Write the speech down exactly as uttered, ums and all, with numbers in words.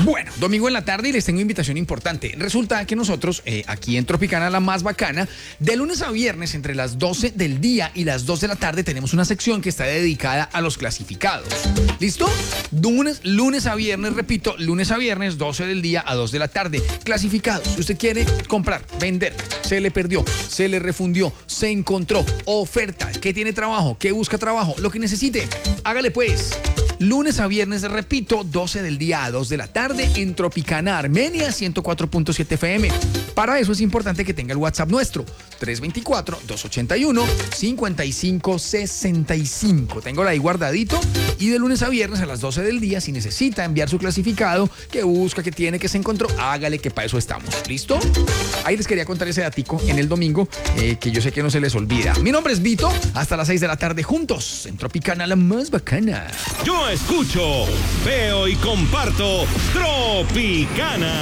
Bueno, domingo en la tarde y les tengo invitación importante. Resulta que nosotros, eh, aquí en Tropicana La Más Bacana, de lunes a viernes, entre las doce del día y las dos de la tarde, tenemos una sección que está dedicada a los clasificados. ¿Listo? Lunes, lunes a viernes, repito, lunes a viernes, doce del día a dos de la tarde. Clasificados. Si usted quiere comprar, vender, se le perdió, se le refundió, se encontró, oferta, que tiene trabajo, que busca trabajo, lo que necesite, hágale pues. Lunes a viernes, repito, doce del día a dos de la tarde en Tropicana Armenia ciento cuatro punto siete F M. Para eso es importante que tenga el WhatsApp nuestro, tres dos cuatro, dos ocho uno, cinco cinco seis cinco. Tengo ahí guardadito y de lunes a viernes a las doce del día, si necesita enviar su clasificado, que busca, que tiene, que se encontró, hágale que para eso estamos. ¿Listo? Ahí les quería contar ese datico en el domingo, eh, que yo sé que no se les olvida. Mi nombre es Vito, hasta las seis de la tarde juntos en Tropicana La Más Bacana. Yo escucho, veo y comparto Tropicana.